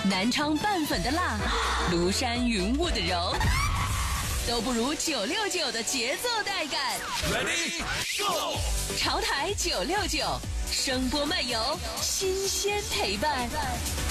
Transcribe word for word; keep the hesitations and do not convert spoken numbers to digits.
南昌拌粉的辣，庐山云雾的柔，都不如九六九的节奏带感。 Ready Go！ 潮台九六九，声波漫游，新鲜陪伴。